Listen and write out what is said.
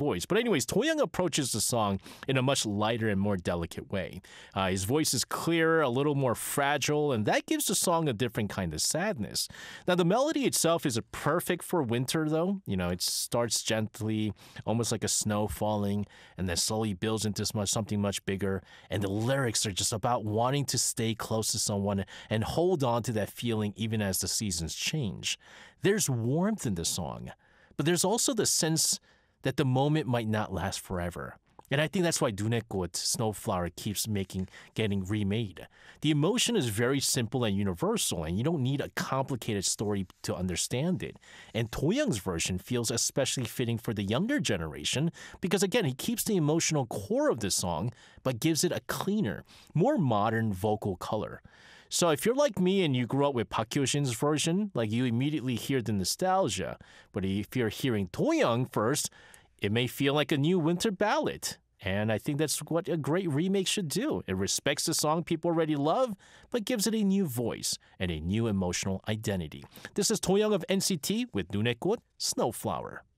voice. But anyways, Toyoung approaches the song in a much lighter and more delicate way. His voice is clearer, a little more fragile, and that gives the song a different kind of sadness. Now, the melody itself is perfect for winter, though. It starts gently, almost like a snow falling, and then slowly builds into something much bigger. And the lyrics are just about wanting to stay close to someone and hold on to that feeling even as the seasons change. There's warmth in the song, but there's also the sense that the moment might not last forever. And I think that's why Dunekot, Snowflower, keeps getting remade. The emotion is very simple and universal, and you don't need a complicated story to understand it. And Toyoung's version feels especially fitting for the younger generation because, again, he keeps the emotional core of the song, but gives it a cleaner, more modern vocal color. So if you're like me and you grew up with Park Hyo-shin's version, you immediately hear the nostalgia. But if you're hearing Toyoung first, it may feel like a new winter ballad. And I think that's what a great remake should do. It respects the song people already love, but gives it a new voice and a new emotional identity. This is Toyoung of NCT with Dunekot, Snowflower.